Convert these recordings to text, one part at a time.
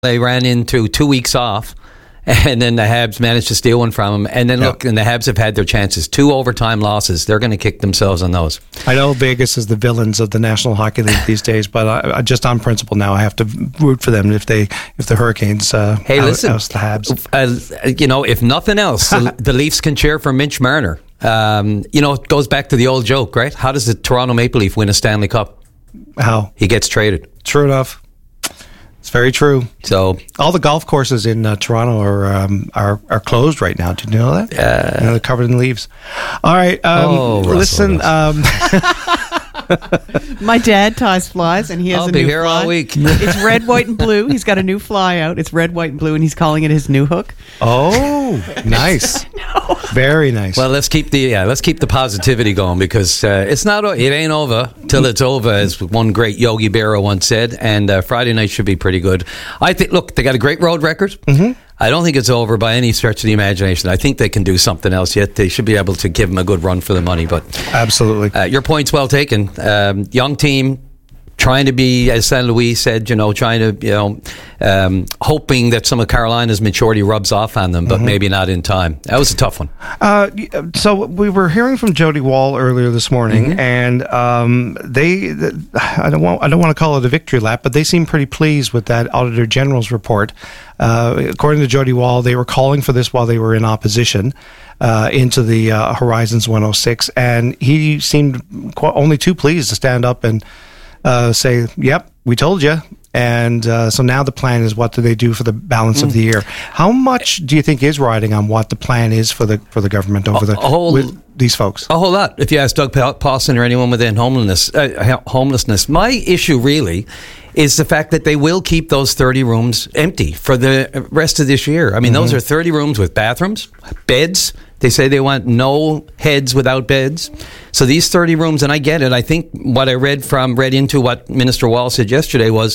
They ran into 2 weeks off, and then the Habs managed to steal one from them. And then look, and the Habs have had their chances. 2 overtime losses. They're going to kick themselves on those. I know Vegas is the villains of the National Hockey League these days, but I just on principle now, I have to root for them if the Hurricanes listen, oust the Habs. If nothing else, the Leafs can cheer for Mitch Marner. It goes back to the old joke, right? How does the Toronto Maple Leaf win a Stanley Cup? How? He gets traded. True enough. It's very true. So all the golf courses in Toronto are closed right now. Did you know that? They're covered in leaves. All right. Listen. My dad ties flies, and he has a new fly. I'll be here all week. It's red, white, and blue. He's got a new fly out. It's red, white, and blue, and he's calling it his new hook. Oh, nice. Very nice. Well, let's keep the positivity going, because it ain't over till it's over, as one great Yogi Berra once said. And Friday night should be pretty good. I think. Look, they got a great road record. Mm-hmm. I don't think it's over by any stretch of the imagination. I think they can do something else yet. They should be able to give them a good run for the money. But absolutely, your point's well taken. Young team, trying to be, as San Luis said, hoping that some of Carolina's maturity rubs off on them, but maybe not in time. That was a tough one. So we were hearing from Jody Wall earlier this morning, and I don't want to call it a victory lap, but they seem pretty pleased with that Auditor General's report. According to Jody Wall, they were calling for this while they were in opposition into the Horizons 106, and he seemed only too pleased to stand up and say, "Yep, we told you." And so now the plan is, what do they do for the balance of the year? How much do you think is riding on what the plan is for the government with these folks? A whole lot. If you ask Doug Pawson or anyone within homelessness, my issue really is the fact that they will keep those 30 rooms empty for the rest of this year. I mean, those are 30 rooms with bathrooms, beds. They say they want no heads without beds. So these 30 rooms, and I get it. I think what I read into what Minister Wall said yesterday was,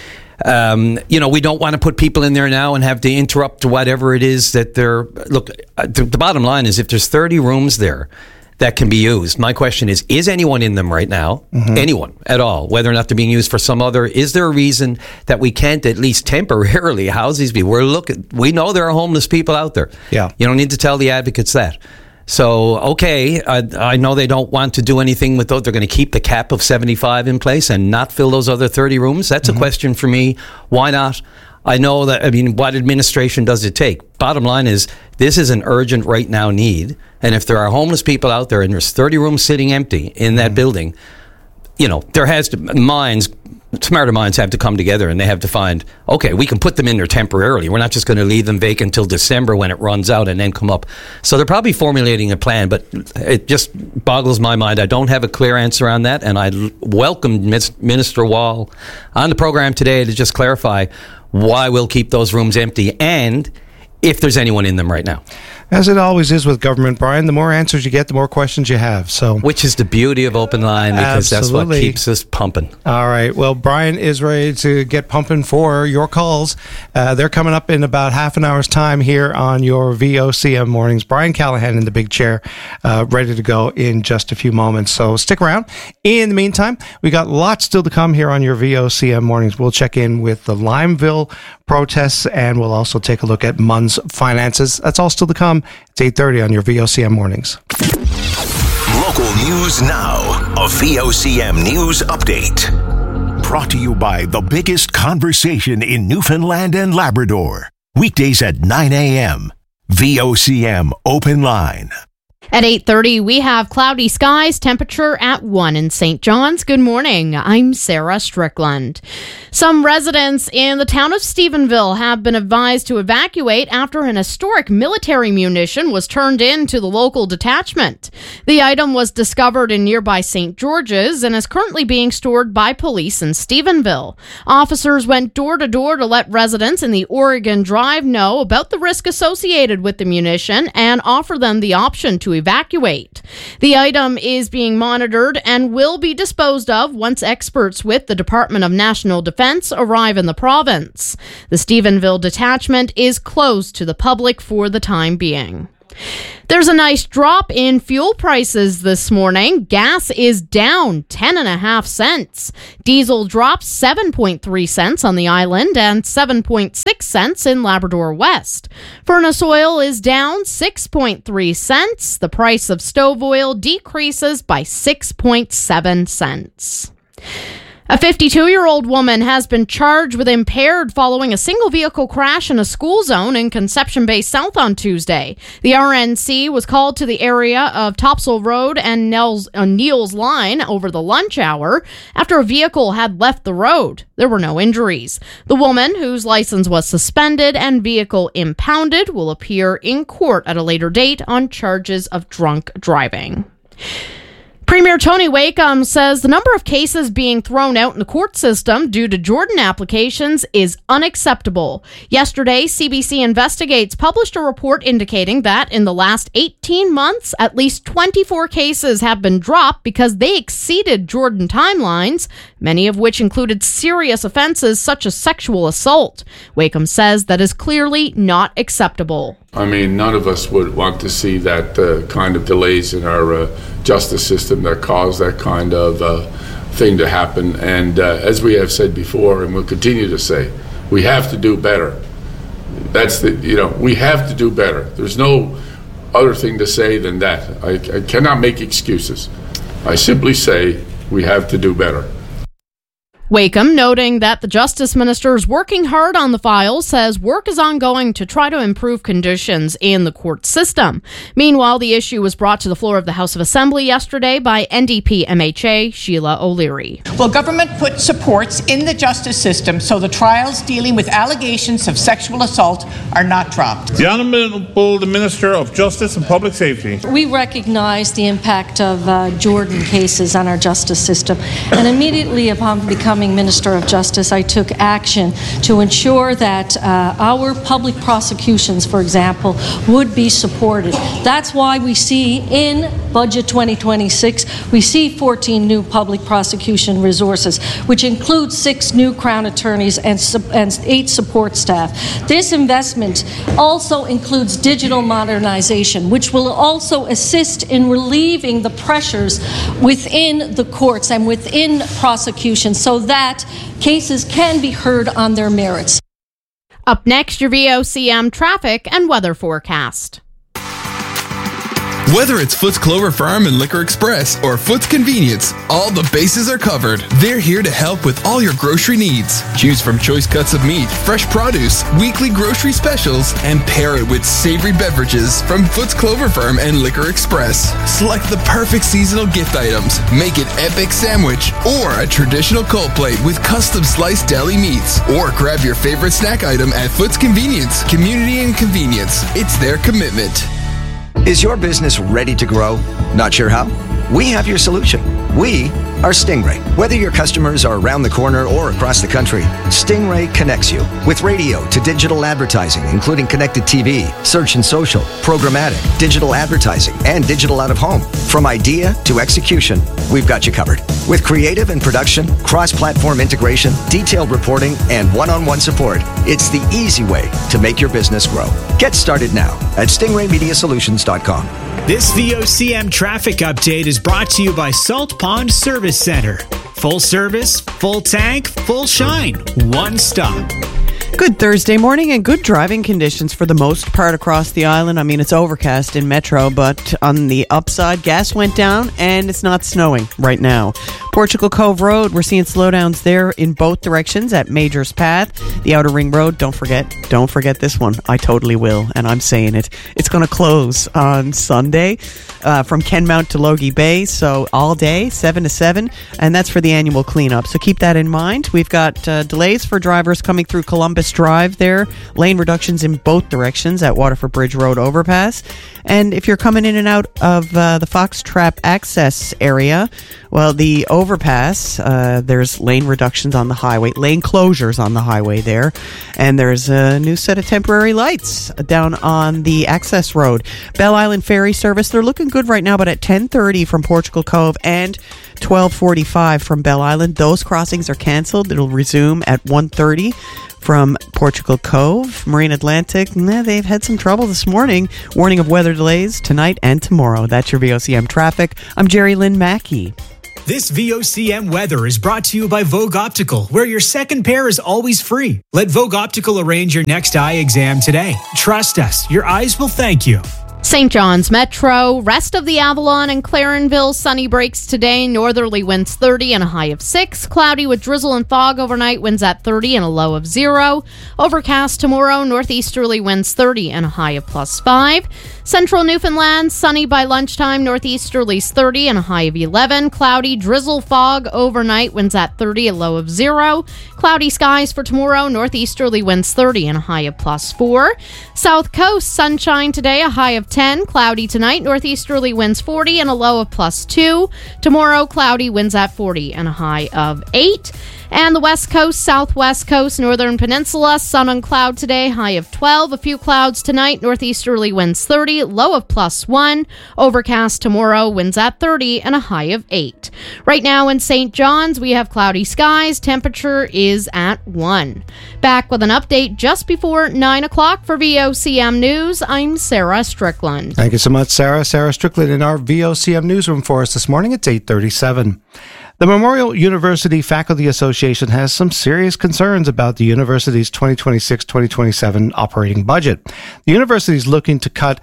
we don't want to put people in there now and have to interrupt whatever it is that they're... Look, the bottom line is, if there's 30 rooms there that can be used, my question is anyone in them right now? Anyone at all? Whether or not they're being used for some other... Is there a reason that we can't at least temporarily house these people? We know there are homeless people out there. Yeah. You don't need to tell the advocates that. So, okay, I know they don't want to do anything with those. They're going to keep the cap of 75 in place and not fill those other 30 rooms. That's a question for me. Why not? I know that, what administration does it take? Bottom line is, this is an urgent right now need. And if there are homeless people out there and there's 30 rooms sitting empty in that building, there has to, smarter minds have to come together, and they have to find, okay, we can put them in there temporarily. We're not just going to leave them vacant until December when it runs out and then come up. So they're probably formulating a plan, but it just boggles my mind. I don't have a clear answer on that, and I welcomed Minister Wall on the program today to just clarify why we'll keep those rooms empty and if there's anyone in them right now. As it always is with government, Brian, the more answers you get, the more questions you have. So, which is the beauty of Open Line, because absolutely. That's what keeps us pumping. All right. Well, Brian is ready to get pumping for your calls. They're coming up in about half an hour's time here on your VOCM mornings. Brian Callahan in the big chair, ready to go in just a few moments. So stick around. In the meantime, we got lots still to come here on your VOCM mornings. We'll check in with the Limeville protests, and we'll also take a look at MUN's finances. That's all still to come. It's 8:30 on your VOCM mornings. Local news now. A VOCM news update. Brought to you by the biggest conversation in Newfoundland and Labrador. Weekdays at 9 a.m. VOCM Open Line. At 8:30, we have cloudy skies, temperature at 1 in St. John's. Good morning. I'm Sarah Strickland. Some residents in the town of Stephenville have been advised to evacuate after an historic military munition was turned in to the local detachment. The item was discovered in nearby St. George's and is currently being stored by police in Stephenville. Officers went door to door to let residents in the Oregon Drive know about the risk associated with the munition and offer them the option to evacuate. The item is being monitored and will be disposed of once experts with the Department of National Defense arrive in the province. The Stephenville detachment is closed to the public for the time being. There's a nice drop in fuel prices this morning. Gas is down 10.5 cents. Diesel drops 7.3 cents on the island and 7.6 cents in Labrador West. Furnace oil is down 6.3 cents. The price of stove oil decreases by 6.7 cents. A 52-year-old woman has been charged with impaired following a single-vehicle crash in a school zone in Conception Bay South on Tuesday. The RNC was called to the area of Topsail Road and Neil's Line over the lunch hour after a vehicle had left the road. There were no injuries. The woman, whose license was suspended and vehicle impounded, will appear in court at a later date on charges of drunk driving. Premier Tony Wakeham says the number of cases being thrown out in the court system due to Jordan applications is unacceptable. Yesterday, CBC Investigates published a report indicating that in the last 18 months, at least 24 cases have been dropped because they exceeded Jordan timelines, many of which included serious offenses such as sexual assault. Wakeham says that is clearly not acceptable. I mean, none of us would want to see that kind of delays in our justice system that cause that kind of thing to happen. And as we have said before, and we'll continue to say, we have to do better. We have to do better. There's no other thing to say than that. I cannot make excuses. I simply say we have to do better. Wakeham, noting that the Justice Minister is working hard on the file, says work is ongoing to try to improve conditions in the court system. Meanwhile, the issue was brought to the floor of the House of Assembly yesterday by NDP MHA Sheila O'Leary. Well, government put supports in the justice system so the trials dealing with allegations of sexual assault are not dropped. The Honourable the Minister of Justice and Public Safety. We recognize the impact of Jordan cases on our justice system, and immediately upon becoming Minister of Justice, I took action to ensure that our public prosecutions, for example, would be supported. That's why we see in Budget 2026, we see 14 new public prosecution resources, which includes 6 new Crown attorneys and 8 support staff. This investment also includes digital modernization, which will also assist in relieving the pressures within the courts and within prosecution so that cases can be heard on their merits. Up next, your VOCM traffic and weather forecast. Whether it's Foots Clover Farm and Liquor Express or Foots Convenience, all the bases are covered. They're here to help with all your grocery needs. Choose from choice cuts of meat, fresh produce, weekly grocery specials, and pair it with savory beverages from Foots Clover Farm and Liquor Express. Select the perfect seasonal gift items. Make it epic sandwich or a traditional cold plate with custom sliced deli meats. Or grab your favorite snack item at Foots Convenience. Community and convenience. It's their commitment. Is your business ready to grow? Not sure how? We have your solution. We are Stingray. Whether your customers are around the corner or across the country, Stingray connects you with radio to digital advertising, including connected TV, search and social, programmatic, digital advertising, and digital out of home. From idea to execution, we've got you covered. With creative and production, cross-platform integration, detailed reporting, and one-on-one support, it's the easy way to make your business grow. Get started now at stingraymediasolutions.com. This VOCM traffic update is brought to you by Salt Pond Service Center. Full service, full tank, full shine. One stop. Good Thursday morning and good driving conditions for the most part across the island. I mean, it's overcast in Metro, but on the upside, gas went down and it's not snowing right now. Portugal Cove Road, we're seeing slowdowns there in both directions at Major's Path. The Outer Ring Road, don't forget this one. I totally will, and I'm saying it. It's going to close on Sunday from Kenmount to Logie Bay, so all day, 7 to 7, and that's for the annual cleanup. So keep that in mind. We've got delays for drivers coming through Columbus Drive there, lane reductions in both directions at Waterford Bridge Road overpass. And if you're coming in and out of the Fox Trap access area, well, the overpass, there's lane reductions on the highway, lane closures on the highway there, and there's a new set of temporary lights down on the access road. Bell Island Ferry service, they're looking good right now, but at 10:30 from Portugal Cove and 12:45 from Bell Island, those crossings are cancelled. It'll resume at 1:30 from Portugal Cove. Marine Atlantic, they've had some trouble this morning. Warning of weather delays tonight and tomorrow. That's your VOCM traffic. I'm Jerry Lynn Mackey. This VOCM weather is brought to you by Vogue Optical, where your second pair is always free. Let Vogue Optical arrange your next eye exam today. Trust us, your eyes will thank you. St. John's Metro, rest of the Avalon and Clarenville, sunny breaks today, northerly winds 30 and a high of 6, cloudy with drizzle and fog overnight, winds at 30 and a low of 0, overcast tomorrow, northeasterly winds 30 and a high of +5, central Newfoundland, sunny by lunchtime, northeasterlies 30 and a high of 11, cloudy, drizzle, fog overnight, winds at 30, a low of 0, cloudy skies for tomorrow, northeasterly winds 30 and a high of +4, south coast, sunshine today, a high of 10, cloudy tonight, northeasterly winds 40 and a low of +2. Tomorrow, cloudy, winds at 40 and a high of 8. And the west coast, southwest coast, northern peninsula, sun and cloud today, high of 12. A few clouds tonight, northeasterly winds 30, low of +1. Overcast tomorrow, winds at 30 and a high of 8. Right now in St. John's, we have cloudy skies. Temperature is at 1. Back with an update just before 9 o'clock for VOCM News. I'm Sarah Strickland. Thank you so much, Sarah. Sarah Strickland in our VOCM newsroom for us this morning. It's 8:37. The Memorial University Faculty Association has some serious concerns about the university's 2026-2027 operating budget. The university is looking to cut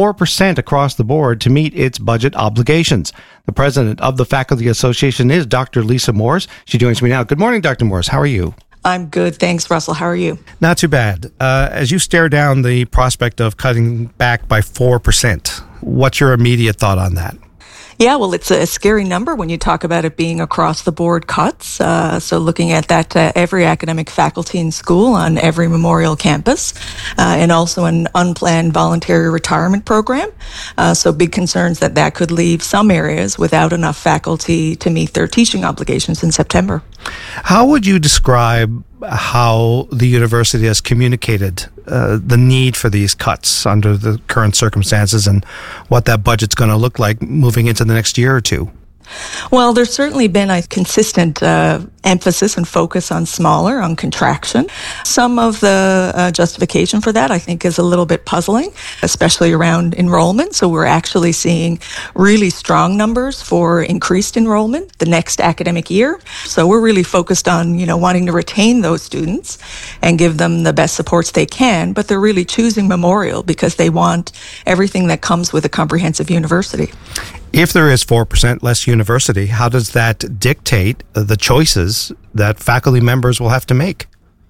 4% across the board to meet its budget obligations. The president of the Faculty Association is Dr. Lisa Morse. She joins me now. Good morning, Dr. Morse. How are you? I'm good. Thanks, Russell. How are you? Not too bad. As you stare down the prospect of cutting back by 4%, what's your immediate thought on that? Yeah, well, it's a scary number when you talk about it being across the board cuts. So looking at that, every academic faculty in school on every Memorial campus, and also an unplanned voluntary retirement program. So big concerns that could leave some areas without enough faculty to meet their teaching obligations in September. How would you describe how the university has communicated the need for these cuts under the current circumstances and what that budget's going to look like moving into the next year or two? Well, there's certainly been a consistent emphasis and focus on smaller, on contraction. Some of the justification for that, I think, is a little bit puzzling, especially around enrollment. So we're actually seeing really strong numbers for increased enrollment the next academic year. So we're really focused on, wanting to retain those students and give them the best supports they can, but they're really choosing Memorial because they want everything that comes with a comprehensive university. If there is 4% less university, how does that dictate the choices that faculty members will have to make?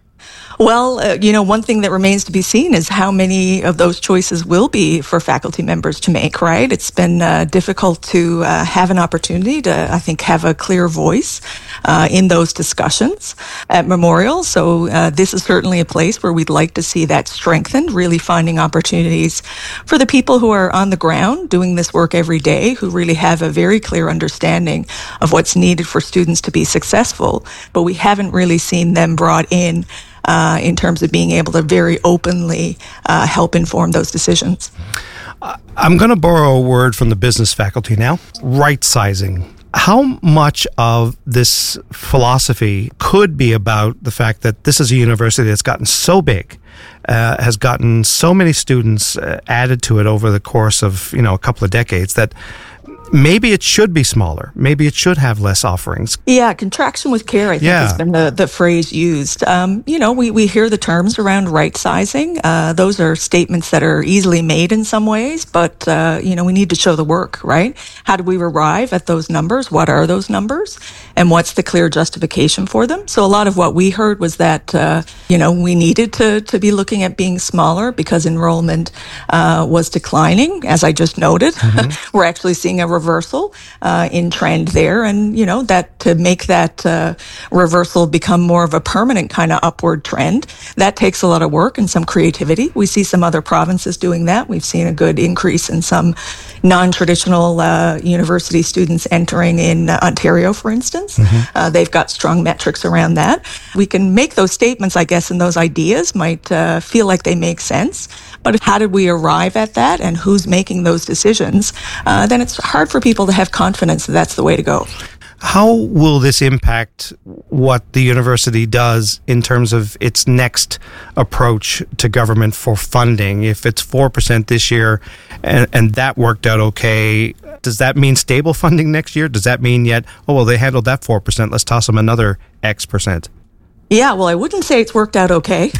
Well, one thing that remains to be seen is how many of those choices will be for faculty members to make, right? It's been difficult to have an opportunity to, I think, have a clear voice in those discussions at Memorial. So this is certainly a place where we'd like to see that strengthened, really finding opportunities for the people who are on the ground doing this work every day, who really have a very clear understanding of what's needed for students to be successful. But we haven't really seen them brought in terms of being able to very openly help inform those decisions. I'm going to borrow a word from the business faculty now. Right sizing. How much of this philosophy could be about the fact that this is a university that's gotten so big, has gotten so many students added to it over the course of, a couple of decades, that maybe it should be smaller. Maybe it should have less offerings. Yeah, contraction with care, I think, has been the phrase used. We hear the terms around right sizing. Those are statements that are easily made in some ways, but, we need to show the work, right? How do we arrive at those numbers? What are those numbers? And what's the clear justification for them? So a lot of what we heard was that, we needed to be looking at being smaller because enrollment was declining, as I just noted. Mm-hmm. We're actually seeing a reversal in trend there, and that to make that reversal become more of a permanent kind of upward trend, that takes a lot of work and some creativity. We see some other provinces doing that. We've seen a good increase in some non-traditional university students entering in Ontario, for instance. Mm-hmm. They've got strong metrics around that. We can make those statements, I guess, and those ideas might feel like they make sense. But how did we arrive at that, and who's making those decisions? Then it's hard for people to have confidence that that's the way to go. How will this impact what the university does in terms of its next approach to government for funding? If it's 4% this year and that worked out okay, does that mean stable funding next year? Does that mean they handled that 4%, let's toss them another X percent? Yeah, well, I wouldn't say it's worked out okay.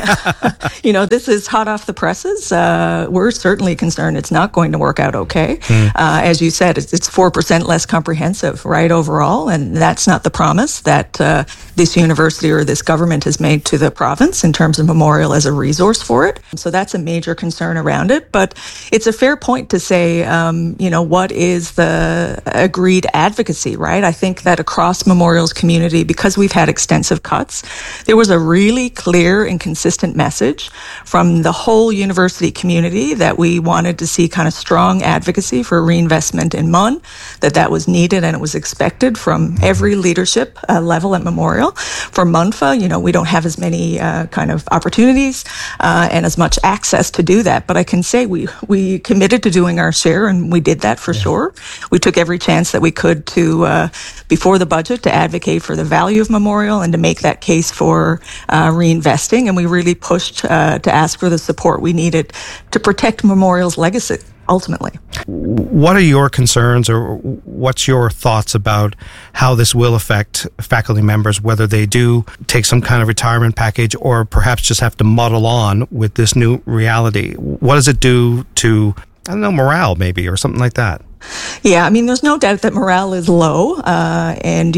This is hot off the presses. We're certainly concerned it's not going to work out okay. As you said, it's 4% less comprehensive, right, overall, and that's not the promise that this university or this government has made to the province in terms of Memorial as a resource for it. So that's a major concern around it. But it's a fair point to say, what is the agreed advocacy, right? I think that across Memorial's community, because we've had extensive cuts, there was a really clear and consistent message from the whole university community that we wanted to see kind of strong advocacy for reinvestment in MUN, that was needed and it was expected from every leadership level at Memorial. For MUNFA, we don't have as many kind of opportunities and as much access to do that. But I can say we committed to doing our share, and we did that for sure. We took every chance that we could to, before the budget, to advocate for the value of Memorial and to make that case for reinvesting, and we really pushed to ask for the support we needed to protect Memorial's legacy, ultimately. What are your concerns, or what's your thoughts about how this will affect faculty members, whether they do take some kind of retirement package or perhaps just have to muddle on with this new reality? What does it do to, morale maybe, or something like that? Yeah, there's no doubt that morale is low, and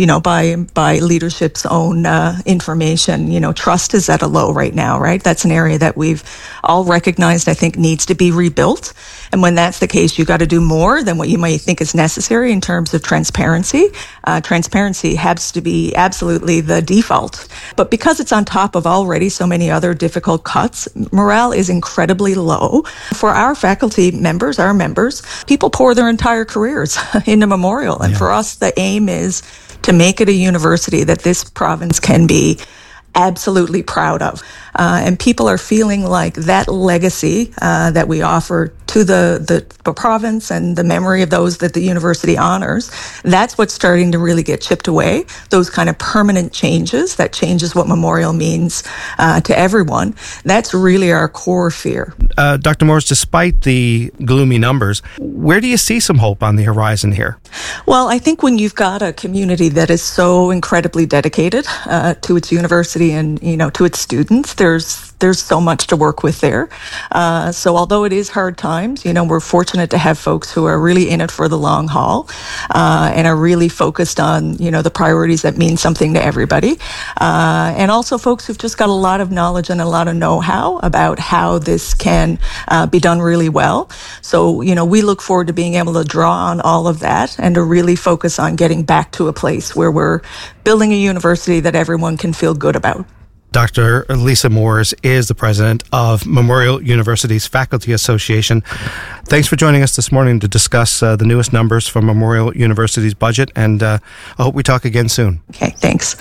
by leadership's own information, trust is at a low right now, right? That's an area that we've all recognized, I think, needs to be rebuilt. And when that's the case, you got to do more than what you might think is necessary in terms of transparency. Transparency has to be absolutely the default. But because it's on top of already so many other difficult cuts, morale is incredibly low. For our faculty members, people pour their entire careers into Memorial. And for us, the aim is to make it a university that this province can be absolutely proud of. And people are feeling like that legacy that we offer to the province and the memory of those that the university honors, that's what's starting to really get chipped away. Those kind of permanent changes, that changes what Memorial means to everyone. That's really our core fear. Dr. Moores, despite the gloomy numbers, where do you see some hope on the horizon here? Well, I think when you've got a community that is so incredibly dedicated to its university and, to its students, there's so much to work with there. So although it is hard times, we're fortunate to have folks who are really in it for the long haul and are really focused on, the priorities that mean something to everybody. And also folks who've just got a lot of knowledge and a lot of know-how about how this can be done really well. So, we look forward to being able to draw on all of that and to really focus on getting back to a place where we're building a university that everyone can feel good about. Dr. Lisa Moores is the president of Memorial University's Faculty Association. Thanks for joining us this morning to discuss the newest numbers from Memorial University's budget, and I hope we talk again soon. Okay, thanks.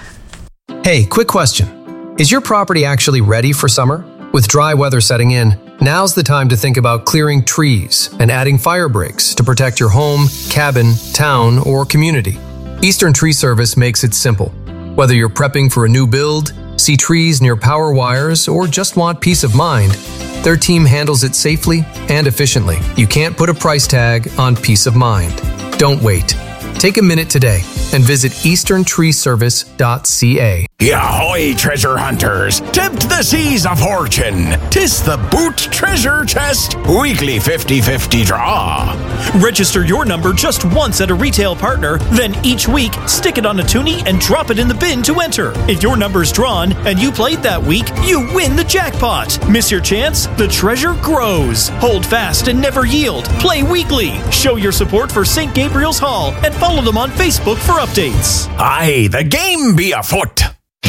Hey, quick question. Is your property actually ready for summer? With dry weather setting in, now's the time to think about clearing trees and adding fire breaks to protect your home, cabin, town, or community. Eastern Tree Service makes it simple. Whether you're prepping for a new build, see trees near power wires, or just want peace of mind, their team handles it safely and efficiently. You can't put a price tag on peace of mind. Don't wait. Take a minute today and visit easterntreeservice.ca. Ahoy, treasure hunters! Tempt the seas of fortune! 'Tis the Boot Treasure Chest weekly 50-50 draw. Register your number just once at a retail partner, then each week stick it on a toonie and drop it in the bin to enter. If your number's drawn and you played that week, you win the jackpot. Miss your chance? The treasure grows. Hold fast and never yield. Play weekly. Show your support for St. Gabriel's Hall and follow them on Facebook for updates. Aye, the game be afoot.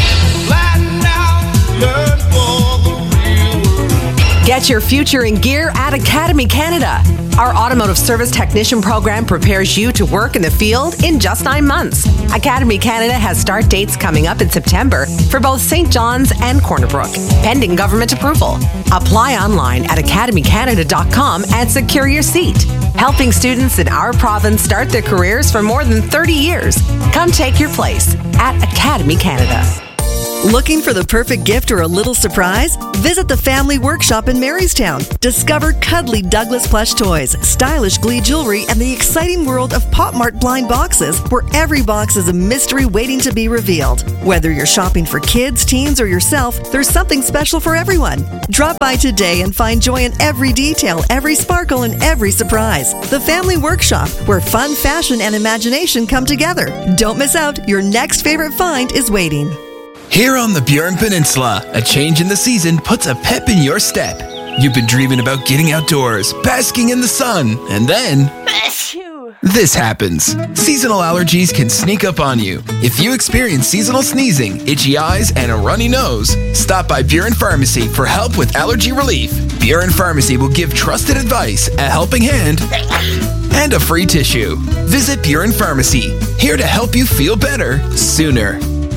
Get your future in gear at Academy Canada. Our automotive service technician program prepares you to work in the field in just 9 months. Academy Canada has start dates coming up in September for both St. John's and Corner Brook, pending government approval. Apply online at academycanada.com and secure your seat. helping students in our province start their careers for more than 30 years. Come take your place at Academy Canada. Looking for the perfect gift or a little surprise? Visit the Family Workshop in Marystown. Discover cuddly Douglas plush toys, stylish Glee jewelry, and the exciting world of Pop Mart blind boxes, where every box is a mystery waiting to be revealed. Whether you're shopping for kids, teens, or yourself, there's something special for everyone. Drop by today and find joy in every detail, every sparkle, and every surprise. The Family Workshop, where fun, fashion, and imagination come together. Don't miss out. Your next favorite find is waiting. Here on the Burin Peninsula, a change in the season puts a pep in your step. You've been dreaming about getting outdoors, basking in the sun, and then this happens. Seasonal allergies can sneak up on you. If you experience seasonal sneezing, itchy eyes, and a runny nose, stop by Burin Pharmacy for help with allergy relief. Burin Pharmacy will give trusted advice, a helping hand, and a free tissue. Visit Burin Pharmacy, here to help you feel better sooner.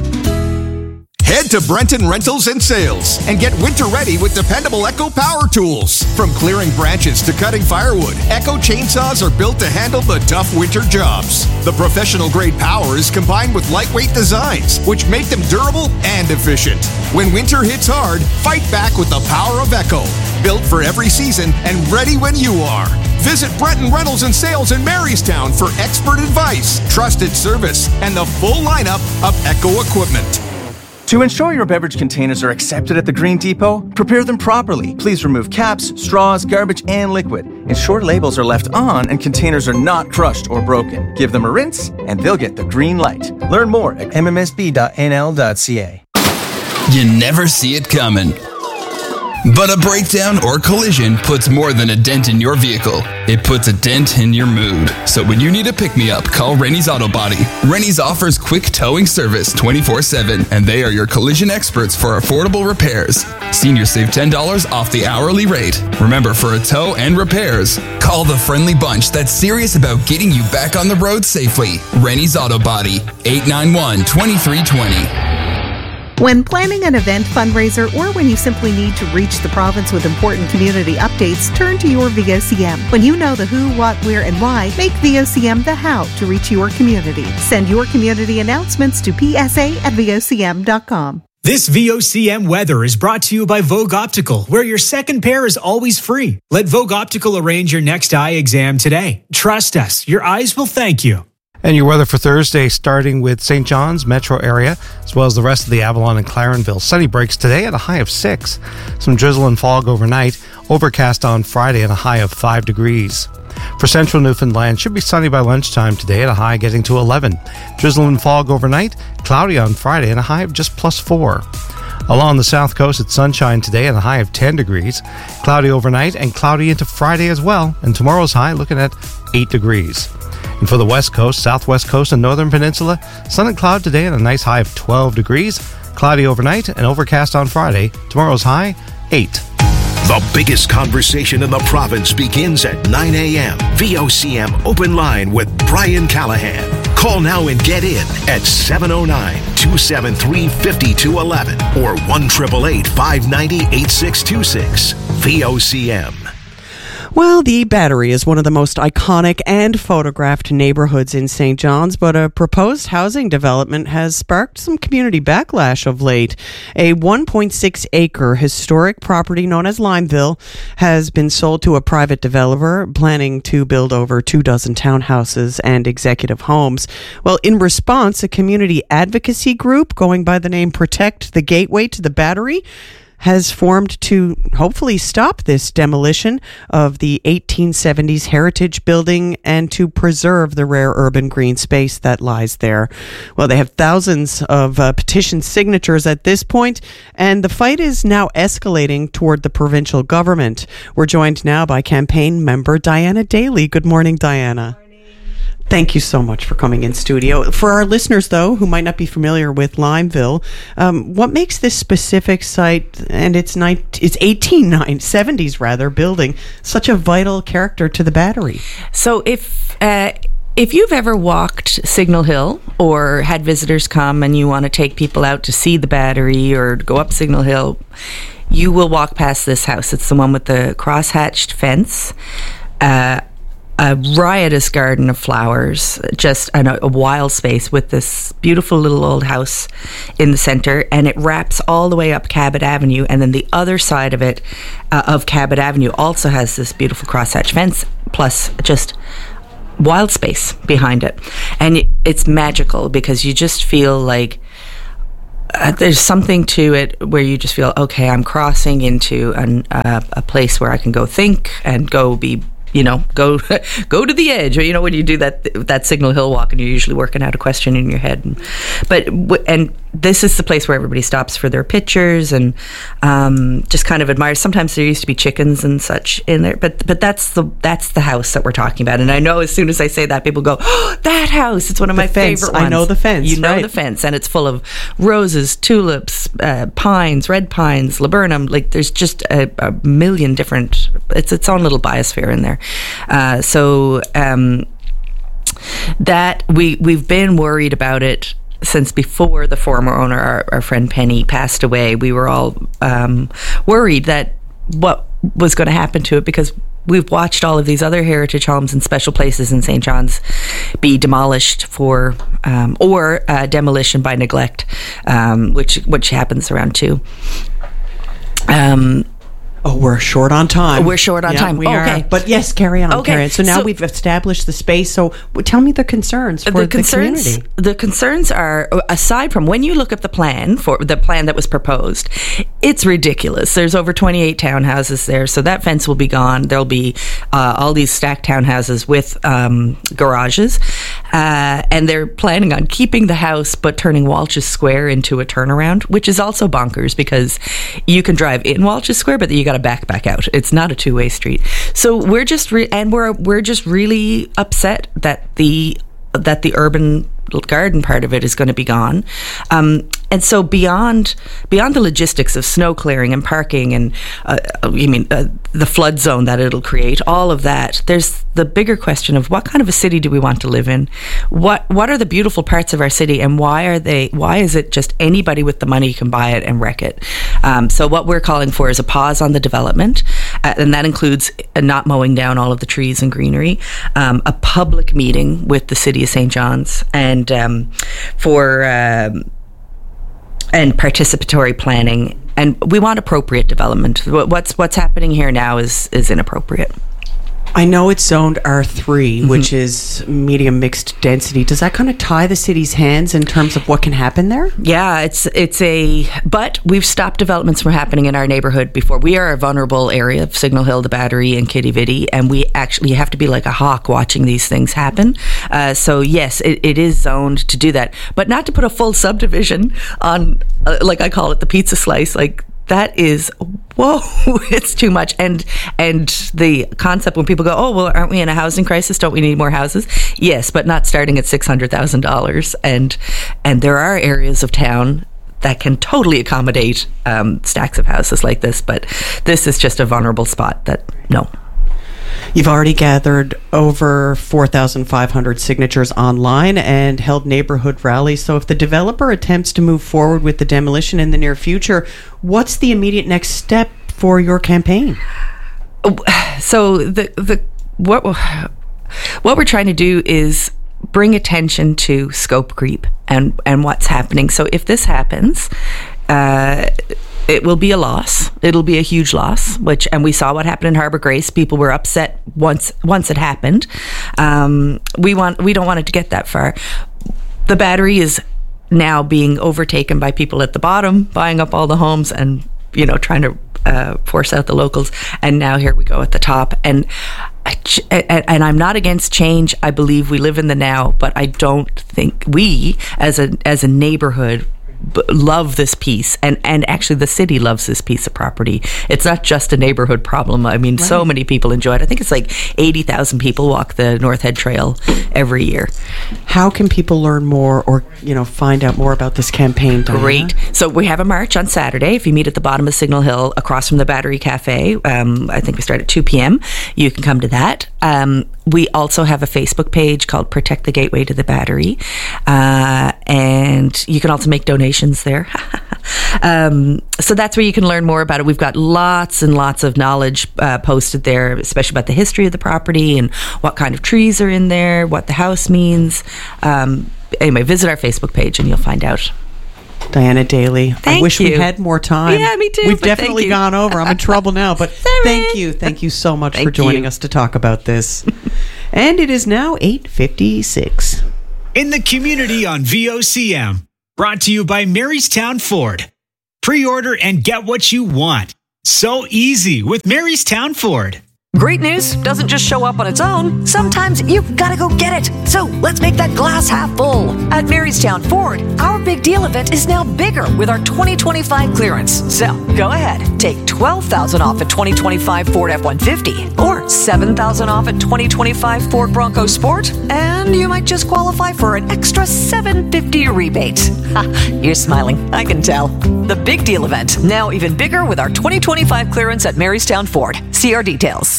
Head to Brenton Rentals and Sales and get winter ready with dependable Echo power tools. From clearing branches to cutting firewood, Echo chainsaws are built to handle the tough winter jobs. The professional grade power is combined with lightweight designs, which make them durable and efficient. When winter hits hard, fight back with the power of Echo. Built for every season and ready when you are. Visit Brenton Rentals and Sales in Marystown for expert advice, trusted service, and the full lineup of Echo equipment. To ensure your beverage containers are accepted at the Green Depot, prepare them properly. Please remove caps, straws, garbage, and liquid. Ensure labels are left on and containers are not crushed or broken. Give them a rinse and they'll get the green light. Learn more at mmsb.nl.ca. You never see it coming. But a breakdown or collision puts more than a dent in your vehicle. It puts a dent in your mood. So when you need a pick-me-up, call Rennie's Auto Body. Rennie's offers quick towing service 24/7, and they are your collision experts for affordable repairs. Seniors save $10 off the hourly rate. Remember, for a tow and repairs, call the friendly bunch that's serious about getting you back on the road safely. Rennie's Auto Body, 891-2320. When planning an event, fundraiser, or when you simply need to reach the province with important community updates, turn to your VOCM. When you know the who, what, where, and why, make VOCM the how to reach your community. Send your community announcements to psa@vocm.com. This VOCM weather is brought to you by Vogue Optical, where your second pair is always free. Let Vogue Optical arrange your next eye exam today. Trust us, your eyes will thank you. And your weather for Thursday, starting with St. John's metro area, as well as the rest of the Avalon and Clarenville. Sunny breaks today at a high of 6. Some drizzle and fog overnight. Overcast on Friday at a high of 5 degrees. For central Newfoundland, should be sunny by lunchtime today at a high getting to 11. Drizzle and fog overnight. Cloudy on Friday and a high of just +4. Along the south coast, it's sunshine today at a high of 10 degrees. Cloudy overnight and cloudy into Friday as well. And tomorrow's high looking at 8 degrees. And for the west coast, southwest coast, and northern peninsula, sun and cloud today at a nice high of 12 degrees. Cloudy overnight and overcast on Friday. Tomorrow's high, 8. The biggest conversation in the province begins at 9 a.m. VOCM Open Line with Brian Callahan. Call now and get in at 709-273-5211 or 1-888-590-8626. VOCM. Well, the Battery is one of the most iconic and photographed neighborhoods in St. John's, but a proposed housing development has sparked some community backlash of late. A 1.6-acre historic property known as Limeville has been sold to a private developer planning to build over 24 townhouses and executive homes. Well, in response, a community advocacy group going by the name Protect the Gateway to the Battery has formed to hopefully stop this demolition of the 1870s heritage building and to preserve the rare urban green space that lies there. Well, they have thousands of petition signatures at this point, and the fight is now escalating toward the provincial government. We're joined now by campaign member Diana Daly. Good morning, Diana. Thank you so much for coming in studio. For our listeners, though, who might not be familiar with Limeville, what makes this specific site and its 1870s rather building such a vital character to the Battery? So if you've ever walked Signal Hill or had visitors come and you want to take people out to see the Battery or go up Signal Hill, you will walk past this house. It's the one with the crosshatched fence. a riotous garden of flowers, just a wild space with this beautiful little old house in the center, and it wraps all the way up Cabot Avenue, and then the other side of it, of Cabot Avenue, also has this beautiful crosshatch fence, plus just wild space behind it. And it's magical because you just feel like there's something to it where you just feel, okay, I'm crossing into a place where I can go think and go be, go to the edge. Or, when you do that Signal Hill walk and you're usually working out a question in your head. And this is the place where everybody stops for their pictures and just kind of admires. Sometimes there used to be chickens and such in there, but that's the house that we're talking about. And I know as soon as I say that, people go, "Oh, that house! It's one of my favorite ones." I know the fence. You know the fence, and it's full of roses, tulips, pines, red pines, laburnum. Like there's just a million different. It's its own little biosphere in there. That we've been worried about it since before the former owner, our friend Penny, passed away. We were all worried that what was going to happen to it, because we've watched all of these other heritage homes and special places in St. John's be demolished or demolition by neglect, which happens around too. We're short on time. We're short on time. We are. Okay. But yes, carry on. Okay. Carry on. So now we've established the space. So tell me the concerns for the community. The concerns are, aside from when you look at the plan that was proposed, it's ridiculous. There's over 28 townhouses there, so that fence will be gone. There'll be all these stacked townhouses with garages, and they're planning on keeping the house but turning Walsh's Square into a turnaround, which is also bonkers because you can drive in Walsh's Square, but you got to back out. It's not a two-way street. So we're just we're just really upset that the urban garden part of it is going to be gone. And so beyond the logistics of snow clearing and parking and the flood zone that it'll create, all of that, there's the bigger question of what kind of a city do we want to live in? What are the beautiful parts of our city, and why is it just anybody with the money can buy it and wreck it? So what we're calling for is a pause on the development, and that includes not mowing down all of the trees and greenery, a public meeting with the City of St. John's, and participatory planning, and we want appropriate development. What's happening here now is inappropriate. I know it's zoned R3, which is medium mixed density. Does that kind of tie the city's hands in terms of what can happen there? Yeah, but we've stopped developments from happening in our neighborhood before. We are a vulnerable area of Signal Hill, the Battery, and Kitty Vitty, and you have to be like a hawk watching these things happen. So yes, it is zoned to do that, but not to put a full subdivision on, like I call it, the pizza slice, like. That is, whoa, it's too much. And the concept when people go, oh, well, aren't we in a housing crisis? Don't we need more houses? Yes, but not starting at $600,000. And there are areas of town that can totally accommodate stacks of houses like this. But this is just a vulnerable spot that, no. You've already gathered over 4,500 signatures online and held neighborhood rallies. So if the developer attempts to move forward with the demolition in the near future, what's the immediate next step for your campaign? So what we're trying to do is bring attention to scope creep and what's happening. So if this happens, it will be a loss. It'll be a huge loss, and we saw what happened in Harbour Grace. People were upset once it happened. We don't want it to get that far. The Battery is now being overtaken by people at the bottom, buying up all the homes and, trying to force out the locals. And now here we go at the top. And I'm not against change. I believe we live in the now, but I don't think we as a neighborhood love this piece, and actually the city loves this piece of property. It's not just a neighborhood problem. I mean, so many people enjoy it. I think it's like 80,000 people walk the North Head Trail every year. How can people learn more or find out more about this campaign, Diana? Great. So we have a march on Saturday. If you meet at the bottom of Signal Hill across from the Battery Cafe, I think we start at 2 p.m. You can come to that. We also have a Facebook page called Protect the Gateway to the Battery, and you can also make donations there. So that's where you can learn more about it. We've got lots and lots of knowledge posted there, especially about the history of the property and what kind of trees are in there, what the house means. Anyway, visit our Facebook page and you'll find out. Diana Daly. I wish we had more time. Yeah, me too. We've definitely gone over. I'm in trouble now, but thank you. Thank you so much for joining us to talk about this. And it is now 8:56. In the community on VOCM. Brought to you by Marystown Ford. Pre-order and get what you want. So easy with Marystown Ford. Great news doesn't just show up on its own. Sometimes you've got to go get it. So let's make that glass half full. At Marystown Ford, our big deal event is now bigger with our 2025 clearance. So go ahead, take $12,000 off at 2025 Ford F-150 or $7,000 off at 2025 Ford Bronco Sport, and you might just qualify for an extra $750 rebate. Ha, you're smiling, I can tell. The big deal event, now even bigger with our 2025 clearance at Marystown Ford. See our details.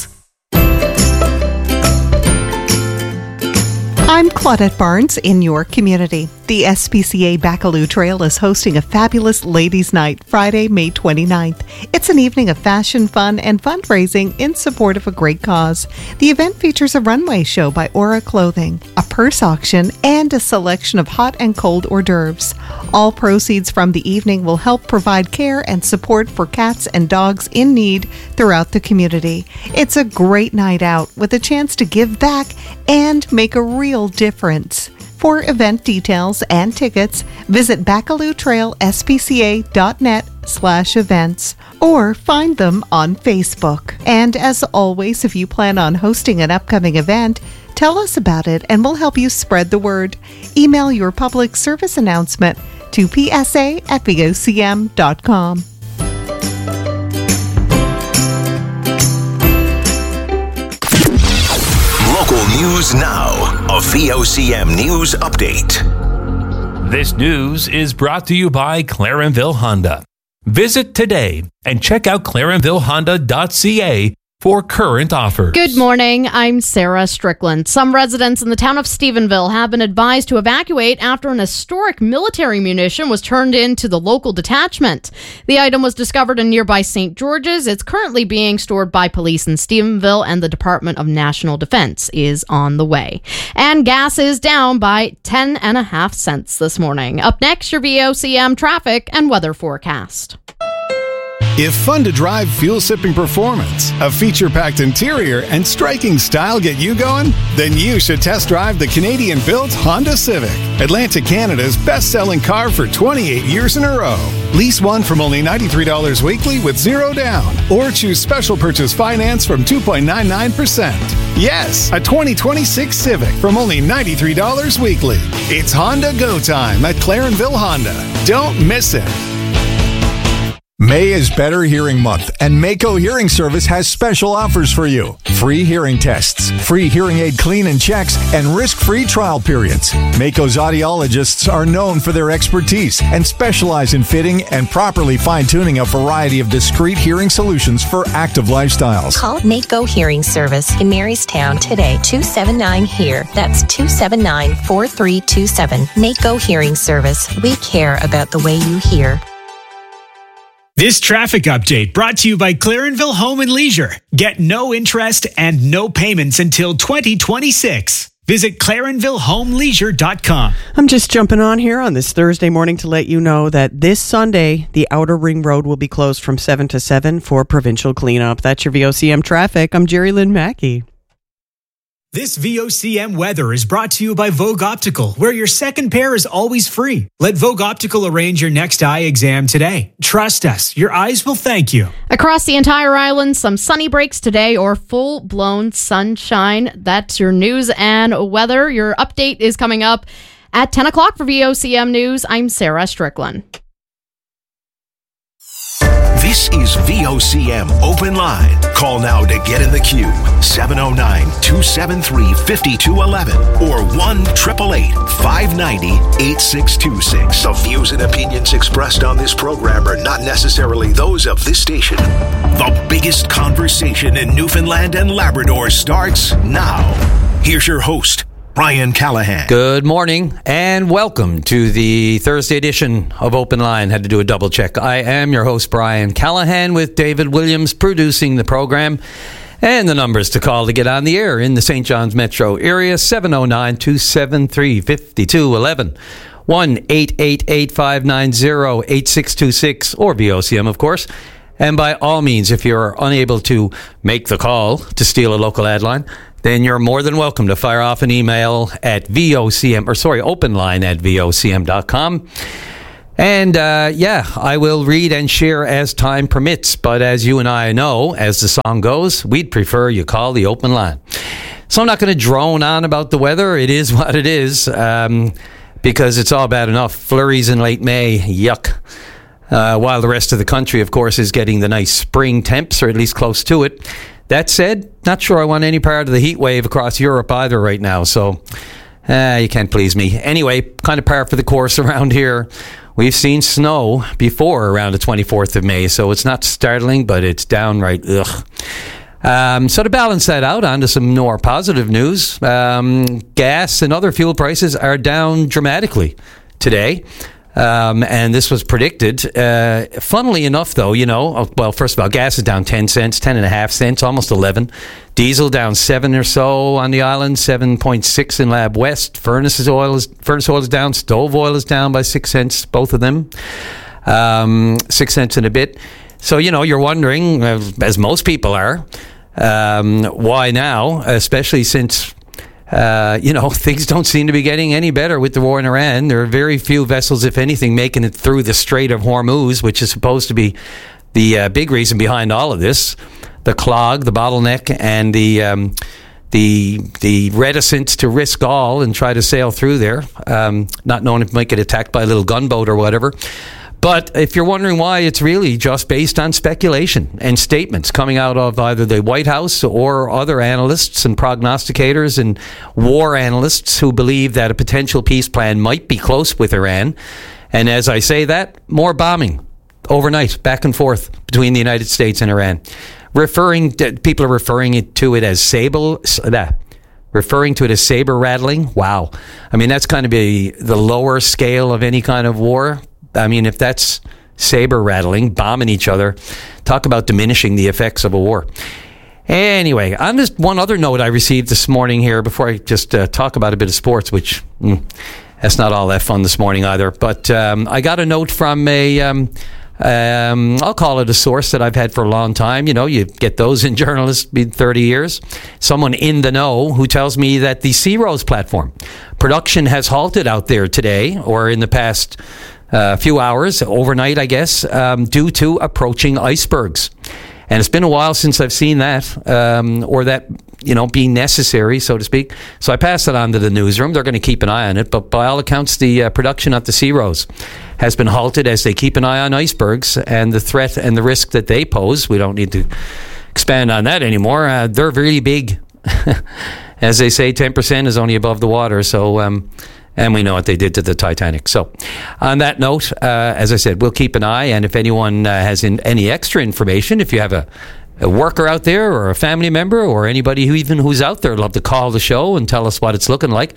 I'm Claudette Barnes in your community. The SPCA Baccaloo Trail is hosting a fabulous ladies' night Friday, May 29th. It's an evening of fashion, fun, and fundraising in support of a great cause. The event features a runway show by Aura Clothing, a purse auction, and a selection of hot and cold hors d'oeuvres. All proceeds from the evening will help provide care and support for cats and dogs in need throughout the community. It's a great night out with a chance to give back and make a real difference. For event details and tickets, visit BaccalooTrailSPCA.net/events or find them on Facebook. And as always, if you plan on hosting an upcoming event, tell us about it and we'll help you spread the word. Email your public service announcement to psa@vocm.com. Local news now. A VOCM news update. This news is brought to you by Clarenville Honda. Visit today and check out clarenvillehonda.ca for current offers. Good morning. I'm Sarah Strickland. Some residents in the town of Stephenville have been advised to evacuate after an historic military munition was turned into the local detachment. The item was discovered in nearby St. George's. It's currently being stored by police in Stephenville, and the Department of National Defense is on the way. And gas is down by 10.5 cents this morning. Up next, your VOCM traffic and weather forecast. If fun to drive, fuel-sipping performance, a feature-packed interior, and striking style get you going, then you should test drive the Canadian-built Honda Civic, Atlantic Canada's best-selling car for 28 years in a row. Lease one from only $93 weekly with zero down, or choose special purchase finance from 2.99%. Yes, a 2026 Civic from only $93 weekly. It's Honda Go Time at Clarenville Honda. Don't miss it. May is Better Hearing Month, and Mako Hearing Service has special offers for you. Free hearing tests, free hearing aid clean and checks, and risk-free trial periods. Mako's audiologists are known for their expertise and specialize in fitting and properly fine-tuning a variety of discrete hearing solutions for active lifestyles. Call Mako Hearing Service in Marystown today, 279-HEAR. That's 279-4327. Mako Hearing Service. We care about the way you hear. This traffic update brought to you by Clarenville Home and Leisure. Get no interest and no payments until 2026. Visit ClarenvilleHomeLeisure.com. I'm just jumping on here on this Thursday morning to let you know that this Sunday, the Outer Ring Road will be closed from 7 to 7 for provincial cleanup. That's your VOCM traffic. I'm Jerry Lynn Mackey. This VOCM weather is brought to you by Vogue Optical, where your second pair is always free. Let Vogue Optical arrange your next eye exam today. Trust us, your eyes will thank you. Across the entire island, some sunny breaks today or full-blown sunshine. That's your news and weather. Your update is coming up at 10 o'clock for VOCM News. I'm Sarah Strickland. This is VOCM Open Line. Call now to get in the queue. 709-273-5211 or 1-888-590-8626. The views and opinions expressed on this program are not necessarily those of this station. The biggest conversation in Newfoundland and Labrador starts now. Here's your host, Brian Callahan. Good morning and welcome to the Thursday edition of Open Line. Had to do a double check. I am your host, Brian Callahan, with David Williams producing the program. And the numbers to call to get on the air in the St. John's metro area, 709-273-5211. 1-888-590-8626 or VOCM, of course. And by all means, if you're unable to make the call to steal a local ad line, then you're more than welcome to fire off an email at openline@vocm.com. And I will read and share as time permits. But as you and I know, as the song goes, we'd prefer you call the open line. So I'm not going to drone on about the weather. It is what it is, because it's all bad enough. Flurries in late May, yuck. While the rest of the country, of course, is getting the nice spring temps, or at least close to it. That said, not sure I want any part of the heat wave across Europe either right now, so you can't please me. Anyway, kind of par for the course around here. We've seen snow before around the 24th of May, so it's not startling, but it's downright ugh. So to balance that out, on to some more positive news. Gas and other fuel prices are down dramatically today. And this was predicted. Funnily enough, though, well, first of all, gas is down 10 cents, 10.5 cents, almost 11. Diesel down 7 or so on the island, 7.6 in Lab West. Furnace oil is down. Stove oil is down by 6 cents, both of them. 6 cents and a bit. So, you're wondering, as most people are, why now, especially since things don't seem to be getting any better with the war in Iran. There are very few vessels, if anything, making it through the Strait of Hormuz, which is supposed to be the big reason behind all of this. The clog, the bottleneck, and the reticence to risk all and try to sail through there, not knowing if you might get attacked by a little gunboat or whatever. But if you're wondering why, it's really just based on speculation and statements coming out of either the White House or other analysts and prognosticators and war analysts who believe that a potential peace plan might be close with Iran. And as I say that, more bombing overnight, back and forth between the United States and Iran. People are referring to it as saber rattling. Wow. I mean, that's kind of the lower scale of any kind of war. I mean, if that's saber rattling, bombing each other, talk about diminishing the effects of a war. Anyway, on just one other note I received this morning here, before I just talk about a bit of sports, which that's not all that fun this morning either. But I got a note from I'll call it a source that I've had for a long time. You get those in journalists, been 30 years. Someone in the know who tells me that the Sea Rose platform production has halted out there today, or in the past few hours, overnight, I guess, due to approaching icebergs. And it's been a while since I've seen that, or that, being necessary, so to speak. So I passed it on to the newsroom. They're going to keep an eye on it. But by all accounts, the production at the Sea Rose has been halted as they keep an eye on icebergs and the threat and the risk that they pose. We don't need to expand on that anymore. They're really big. As they say, 10% is only above the water. So, and we know what they did to the Titanic. So on that note, as I said, we'll keep an eye. And if anyone has any extra information, if you have a worker out there or a family member or anybody who's out there, love to call the show and tell us what it's looking like.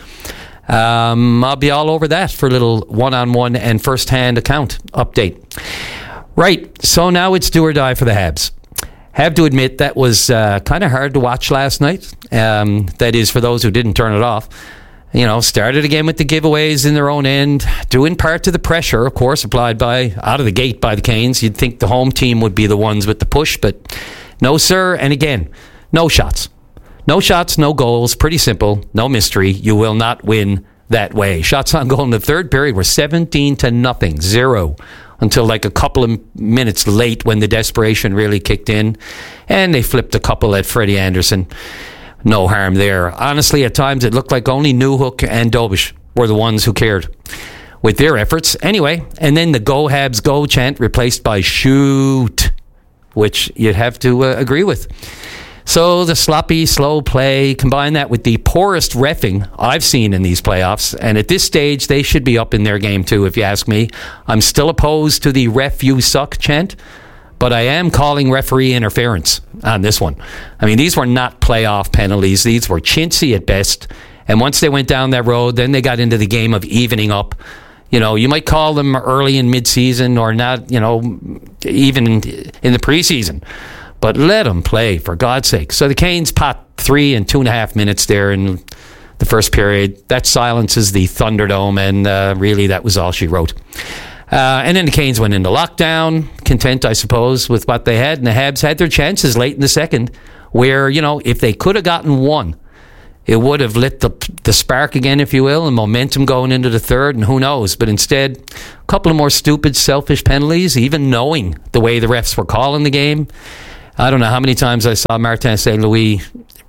I'll be all over that for a little one-on-one and first-hand account update. Right, so now it's do or die for the Habs. Have to admit that was kind of hard to watch last night. That is, for those who didn't turn it off. Started again with the giveaways in their own end, due in part to the pressure, of course, applied out of the gate by the Canes. You'd think the home team would be the ones with the push, but no, sir. And again, no shots. No shots, no goals. Pretty simple. No mystery. You will not win that way. Shots on goal in the third period were 17-0, 0, until like a couple of minutes late when the desperation really kicked in, and they flipped a couple at Freddie Anderson. No harm there. Honestly, at times it looked like only Newhook and Dobish were the ones who cared with their efforts. Anyway, and then the Go Habs Go chant replaced by shoot, which you'd have to agree with. So the sloppy, slow play, combine that with the poorest reffing I've seen in these playoffs, and at this stage, they should be up in their game too, if you ask me. I'm still opposed to the ref you suck chant, but I am calling referee interference on this one. I mean, these were not playoff penalties. These were chintzy at best, And once they went down that road, then they got into the game of evening up. You know, you might call them early in mid-season or not, you know, even in the preseason. But let them play, for God's sake. So the Canes pot 3 in 2.5 minutes there in the first period. That silences the Thunderdome, and really that was all she wrote. And then the Canes went into lockdown, content, I suppose, with what they had. And the Habs had their chances late in the second where, you know, if they could have gotten one, it would have lit the spark again, if you will, and momentum going into the third, and who knows. But instead, a couple of more stupid, selfish penalties, even knowing the way the refs were calling the game. I don't know how many times I saw Martin St. Louis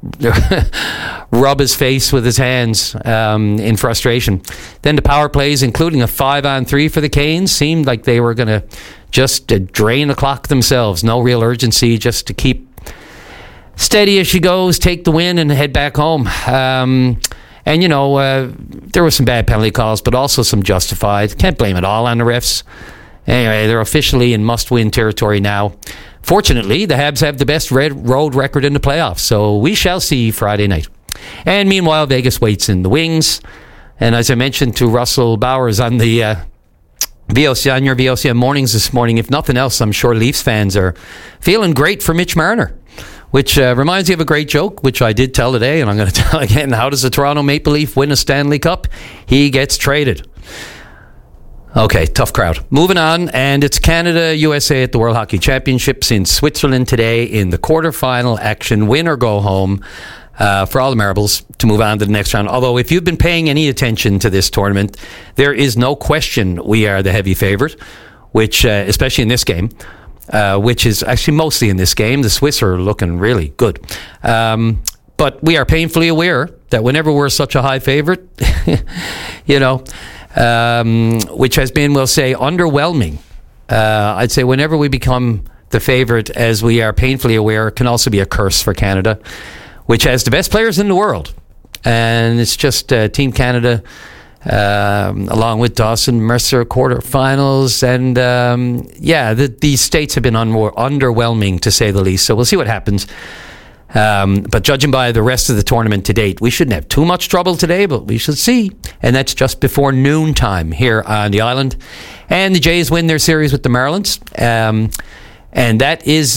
rub his face with his hands in frustration. Then the power plays, including a 5-on-3 for the Canes, seemed like they were going to just drain the clock themselves. No real urgency, just to keep steady as she goes, take the win, and head back home. And, you know, there were some bad penalty calls, but also some justified. Can't blame it all on the refs. Anyway, they're officially in must-win territory now. Fortunately, the Habs have the best road record in the playoffs, so we shall see Friday night. And meanwhile, Vegas waits in the wings. And as I mentioned to Russell Bowers on the on your VOCM mornings this morning, if nothing else, I'm sure Leafs fans are feeling great for Mitch Marner. Which reminds me of a great joke, which I did tell today, and I'm going to tell again. How does the Toronto Maple Leaf win a Stanley Cup? He gets traded. Okay, tough crowd. Moving on, and it's Canada-USA at the World Hockey Championships in Switzerland today in the quarterfinal action. Win or go home for all the Marbles to move on to the next round. Although, if you've been paying any attention to this tournament, there is no question we are the heavy favorite, which, especially in this game, which is actually mostly in this game. The Swiss are looking really good. But we are painfully aware that whenever we're such a high favorite, you know, which has been, we'll say, underwhelming. I'd say whenever we become the favorite, as we are painfully aware, can also be a curse for Canada, which has the best players in the world. And it's just Team Canada, along with Dawson Mercer quarterfinals, and these states have been underwhelming, to say the least. So we'll see what happens. But judging by the rest of the tournament to date, we shouldn't have too much trouble today, but we shall see. And that's just before noontime here on the island. And the Jays win their series with the Marlins, and that is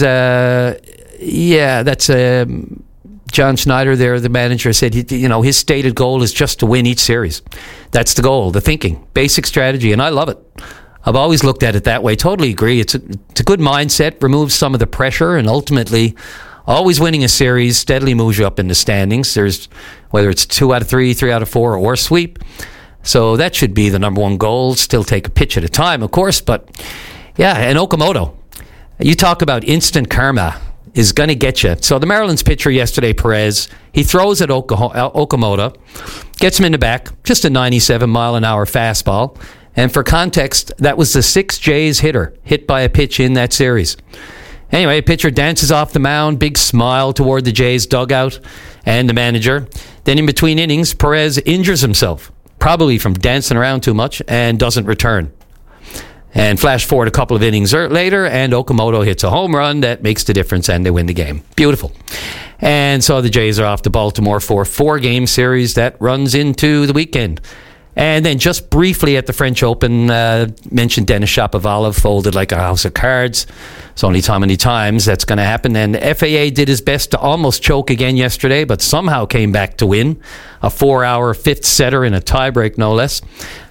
John Schneider there, the manager, said his stated goal is just to win each series. That's the goal, the thinking, basic strategy, and I love it. I've always looked at it that way. Totally agree. It's a good mindset, removes some of the pressure, and ultimately, always winning a series steadily moves you up in the standings. There's whether it's 2 out of 3, 3 out of 4, or sweep. So that should be the number one goal. Still take a pitch at a time, of course, but yeah, and Okamoto. You talk about instant karma is going to get you. So the Marlins pitcher yesterday, Perez, he throws at Okamoto, gets him in the back, just a 97-mile-an-hour fastball. And for context, that was the 6th Jays hitter hit by a pitch in that series. Anyway, pitcher dances off the mound, big smile toward the Jays dugout and the manager. Then in between innings, Perez injures himself, probably from dancing around too much, and doesn't return. And flash forward a couple of innings later, and Okamoto hits a home run that makes the difference, and they win the game. Beautiful. And so the Jays are off to Baltimore for a 4-game series that runs into the weekend. And then just briefly at the French Open, mentioned Denis Shapovalov folded like a house of cards. It's only how many times that's going to happen. And the FAA did his best to almost choke again yesterday, but somehow came back to win. A 4-hour fifth setter in a tiebreak, no less.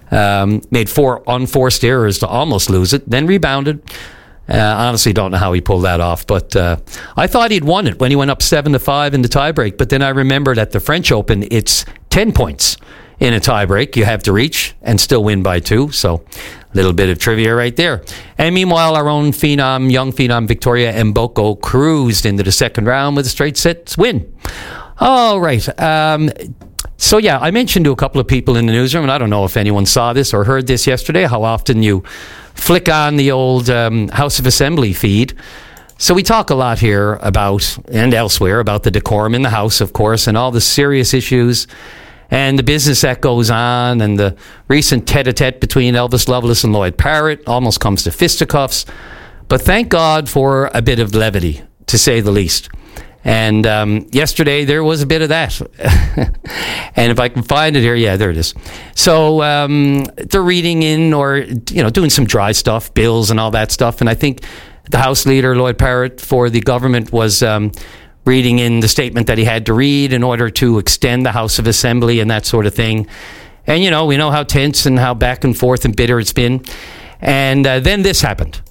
Made 4 unforced errors to almost lose it, then rebounded. Honestly, don't know how he pulled that off, but I thought he'd won it when he went up 7-5 in the tiebreak. But then I remembered at the French Open, it's 10 points. In a tiebreak, you have to reach and still win by 2. So, a little bit of trivia right there. And meanwhile, our own young phenom, Victoria Mboko, cruised into the second round with a straight sets win. All right. So, yeah, I mentioned to a couple of people in the newsroom, and I don't know if anyone saw this or heard this yesterday, how often you flick on the old House of Assembly feed. So we talk a lot here about, and elsewhere, about the decorum in the House, of course, and all the serious issues and the business that goes on, and the recent tete-a-tete between Elvis Loveless and Lloyd Parrott almost comes to fisticuffs. But thank God for a bit of levity, to say the least. And yesterday there was a bit of that. And if I can find it here, yeah, there it is. So they're reading in or, doing some dry stuff, bills and all that stuff. And I think the House Leader, Lloyd Parrott, for the government was reading in the statement that he had to read in order to extend the House of Assembly and that sort of thing. And, we know how tense and how back and forth and bitter it's been. And then this happened.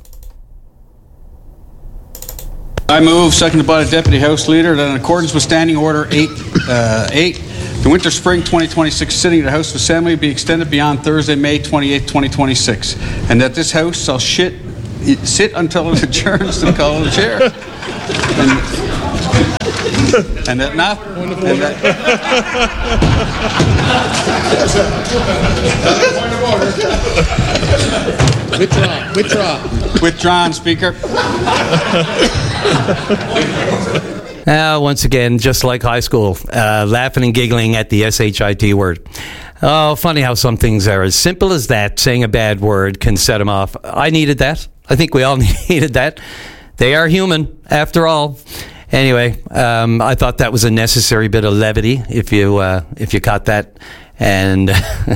I move, seconded by the Deputy House Leader, that in accordance with Standing Order 8, the Winter-Spring 2026 sitting of the House of Assembly be extended beyond Thursday, May 28, 2026, and that this House shall sit until it adjourns to the call of the Chair. And that not... Withdraw. Withdrawn, Speaker. Once again, just like high school, laughing and giggling at the SHIT word. Oh, funny how some things are as simple as that. Saying a bad word can set them off. I needed that. I think we all needed that. They are human, after all. Anyway, I thought that was a necessary bit of levity, if you caught that. And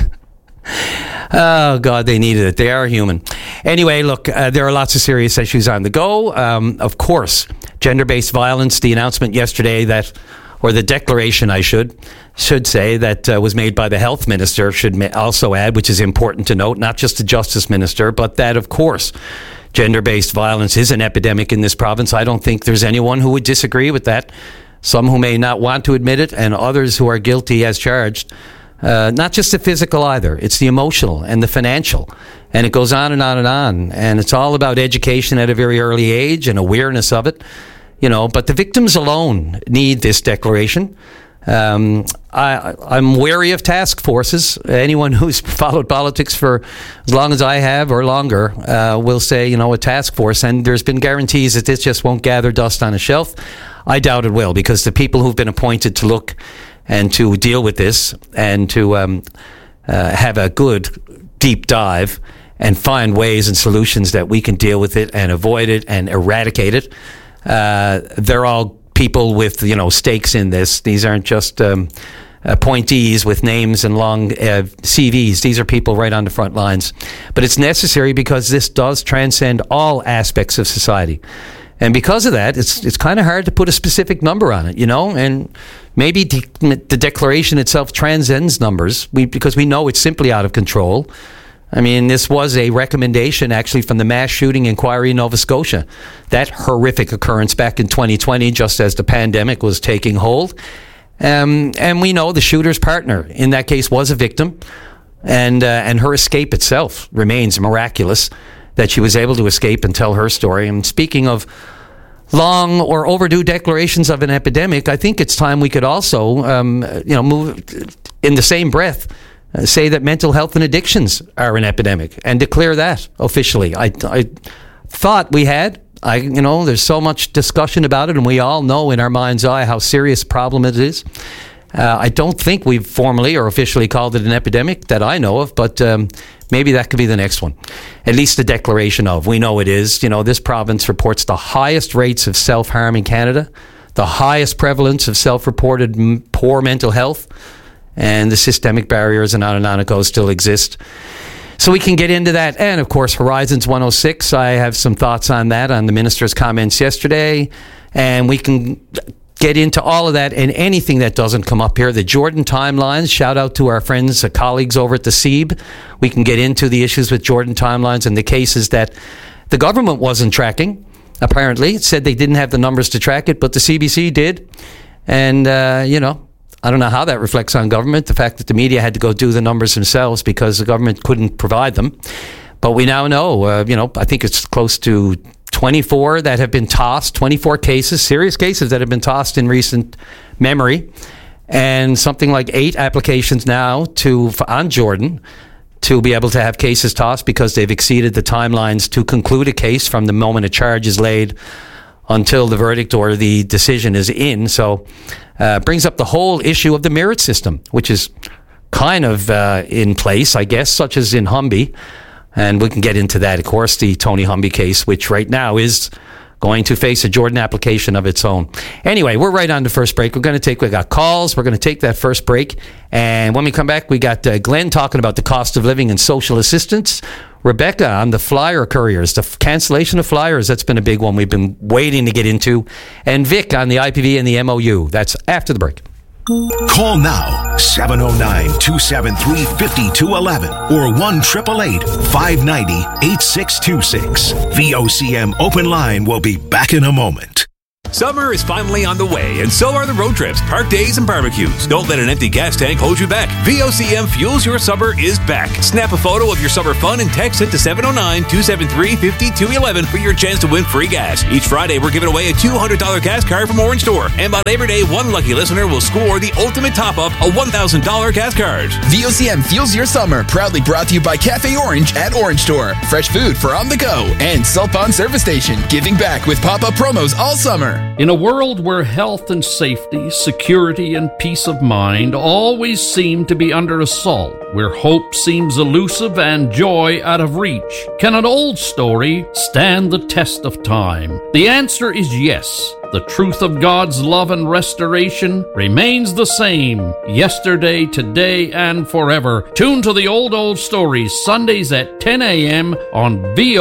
oh, God, they needed it. They are human. Anyway, look, there are lots of serious issues on the go. Of course, gender-based violence, the announcement yesterday or the declaration, I should say, that was made by the health minister, should also add, which is important to note, not just the justice minister, but that, of course, gender-based violence is an epidemic in this province. I don't think there's anyone who would disagree with that. Some who may not want to admit it, and others who are guilty as charged. Not just the physical either. It's the emotional and the financial. And it goes on and on and on. And it's all about education at a very early age and awareness of it. But the victims alone need this declaration. I'm wary of task forces. Anyone who's followed politics for as long as I have or longer will say, a task force. And there's been guarantees that this just won't gather dust on a shelf. I doubt it will, because the people who've been appointed to look and to deal with this and to have a good deep dive and find ways and solutions that we can deal with it and avoid it and eradicate it. They're all people with, stakes in this. These aren't just appointees with names and long CVs. These are people right on the front lines. But it's necessary because this does transcend all aspects of society. And because of that, it's kind of hard to put a specific number on it, and maybe the declaration itself transcends numbers because we know it's simply out of control. I mean, this was a recommendation actually from the mass shooting inquiry in Nova Scotia, that horrific occurrence back in 2020, just as the pandemic was taking hold. And we know the shooter's partner in that case was a victim, and her escape itself remains miraculous, that she was able to escape and tell her story. And speaking of long or overdue declarations of an epidemic, I think it's time we could also, move in the same breath, say that mental health and addictions are an epidemic and declare that officially. I thought we had. There's so much discussion about it, and we all know in our mind's eye how serious a problem it is. I don't think we've formally or officially called it an epidemic that I know of, but maybe that could be the next one. At least a declaration of. We know it is. This province reports the highest rates of self-harm in Canada, the highest prevalence of self-reported poor mental health, and the systemic barriers and on it goes still exist. So we can get into that. And, of course, Horizons 106, I have some thoughts on that, on the minister's comments yesterday, and we can get into all of that and anything that doesn't come up here. The Jordan timelines, shout out to our friends, colleagues over at the SEAB. We can get into the issues with Jordan timelines and the cases that the government wasn't tracking. Apparently, it said they didn't have the numbers to track it, but the CBC did. And, I don't know how that reflects on government, the fact that the media had to go do the numbers themselves because the government couldn't provide them. But we now know, I think it's close to 24 that have been tossed, 24 cases, serious cases that have been tossed in recent memory, and something like 8 applications now on Jordan to be able to have cases tossed because they've exceeded the timelines to conclude a case from the moment a charge is laid until the verdict or the decision is in. So brings up the whole issue of the merit system, which is kind of in place, I guess, such as in Humby. And we can get into that, of course, the Tony Humby case, which right now is going to face a Jordan application of its own. Anyway, we're right on the first break. We got calls. We're going to take that first break. And when we come back, we got Glenn talking about the cost of living and social assistance. Rebecca on the flyer couriers, the cancellation of flyers. That's been a big one we've been waiting to get into. And Vic on the IPV and the MOU. That's after the break. Call now, 709-273-5211 or 1-888-590-8626. VOCM Open Line will be back in a moment. Summer is finally on the way, and so are the road trips, park days, and barbecues. Don't let an empty gas tank hold you back. VOCM Fuels Your Summer is back. Snap a photo of your summer fun and text it to 709-273-5211 for your chance to win free gas. Each Friday, we're giving away a $200 gas card from Orange Store. And about every day, one lucky listener will score the ultimate top-up, a $1,000 gas card. VOCM Fuels Your Summer, proudly brought to you by Cafe Orange at Orange Store. Fresh food for on the go. And Salt Pond Service Station, giving back with pop-up promos all summer. In a world where health and safety, security and peace of mind always seem to be under assault, where hope seems elusive and joy out of reach, can an old story stand the test of time? The answer is yes. The truth of God's love and restoration remains the same, yesterday, today, and forever. Tune to the Old Stories, Sundays at 10 a.m. on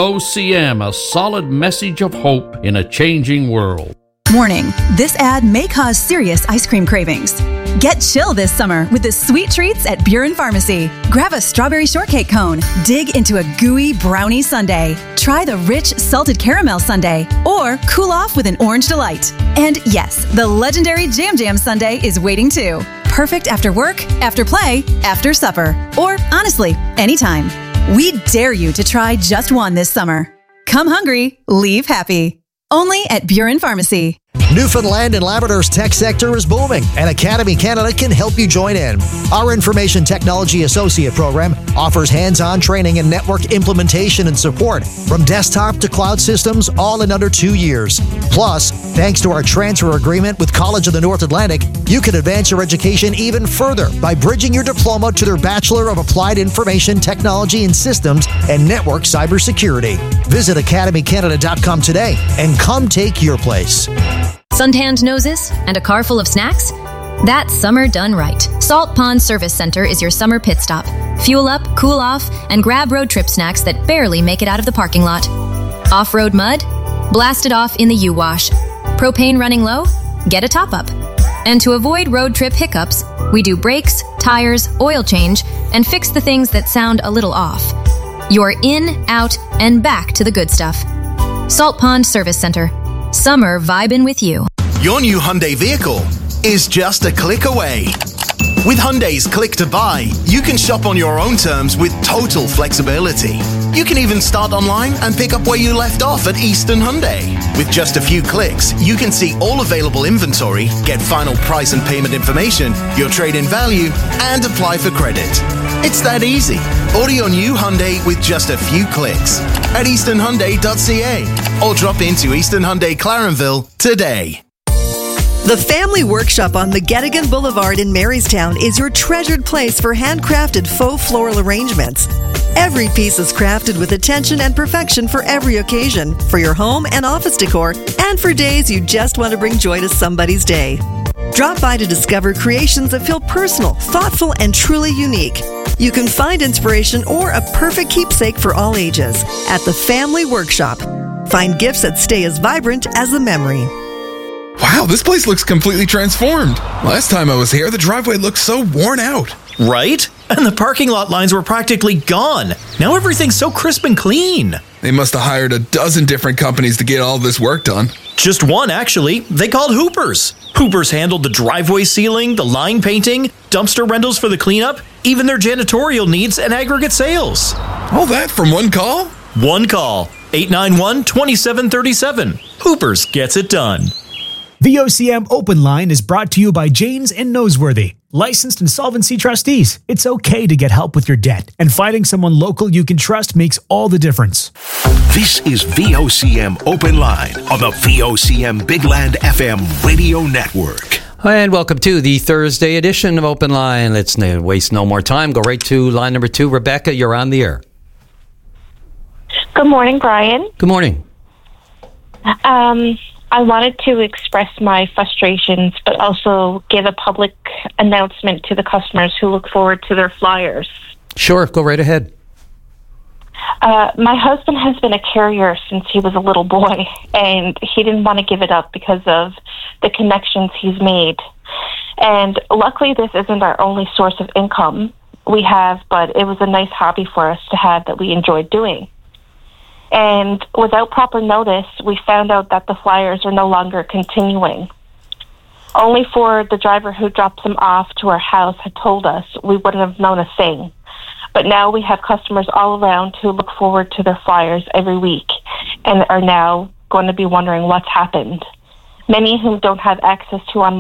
VOCM, a solid message of hope in a changing world. Warning, this ad may cause serious ice cream cravings. Get chill this summer with the sweet treats at Buren Pharmacy. Grab a strawberry shortcake cone, dig into a gooey brownie sundae, try the rich salted caramel sundae, or cool off with an orange delight. And yes, the legendary Jam Jam sundae is waiting too. Perfect after work, after play, after supper, or honestly, anytime. We dare you to try just one this summer. Come hungry, leave happy. Only at Buren Pharmacy. Newfoundland and Labrador's tech sector is booming, and Academy Canada can help you join in. Our Information Technology Associate program offers hands-on training in network implementation and support, from desktop to cloud systems, all in under 2 years. Plus, thanks to our transfer agreement with College of the North Atlantic, you can advance your education even further by bridging your diploma to their Bachelor of Applied Information Technology and Systems and Network Cybersecurity. Visit academycanada.com today and come take your place. Suntanned noses and a car full of snacks? That's summer done right. Salt Pond Service Center is your summer pit stop. Fuel up, cool off, and grab road trip snacks that barely make it out of the parking lot. Off-road mud? Blast it off in the U-Wash. Propane running low? Get a top-up. And to avoid road trip hiccups, we do brakes, tires, oil change, and fix the things that sound a little off. You're in, out, and back to the good stuff. Salt Pond Service Center. Summer vibin' with you. Your new Hyundai vehicle is just a click away. With Hyundai's Click to Buy, you can shop on your own terms with total flexibility. You can even start online and pick up where you left off at Eastern Hyundai. With just a few clicks, you can see all available inventory, get final price and payment information, your trade-in value, and apply for credit. It's that easy. Order your new Hyundai with just a few clicks at easternhyundai.ca or drop into Eastern Hyundai Clarenville today. The Family Workshop on McGettigan Boulevard in Marystown is your treasured place for handcrafted faux floral arrangements. Every piece is crafted with attention and perfection for every occasion, for your home and office decor, and for days you just want to bring joy to somebody's day. Drop by to discover creations that feel personal, thoughtful, and truly unique. You can find inspiration or a perfect keepsake for all ages at the Family Workshop. Find gifts that stay as vibrant as the memory. Wow, this place looks completely transformed. Last time I was here, the driveway looked so worn out. Right? And the parking lot lines were practically gone. Now everything's so crisp and clean. They must have hired a dozen different companies to get all this work done. Just one, actually. They called Hoopers. Hoopers handled the driveway sealing, the line painting, dumpster rentals for the cleanup, even their janitorial needs and aggregate sales. All that from one call? One call. 891-2737. Hoopers gets it done. The OCM Open Line is brought to you by Janes and Noseworthy, licensed insolvency trustees. It's okay to get help with your debt, and finding someone local you can trust makes all the difference. This is VOCM Open Line on the VOCM Big Land FM radio network. And welcome to the Thursday edition of Open Line. Let's waste no more time. Go right to line number 2. Rebecca, you're on the air. Good morning, Brian. Good morning. I wanted to express my frustrations, but also give a public announcement to the customers who look forward to their flyers. Sure, go right ahead. My husband has been a carrier since he was a little boy, and he didn't want to give it up because of the connections he's made. And luckily, this isn't our only source of income we have, but it was a nice hobby for us to have that we enjoyed doing. And without proper notice, we found out that the flyers are no longer continuing. Only for the driver who dropped them off to our house had told us, we wouldn't have known a thing. But now we have customers all around who look forward to their flyers every week and are now going to be wondering what's happened. Many whom don't have access to online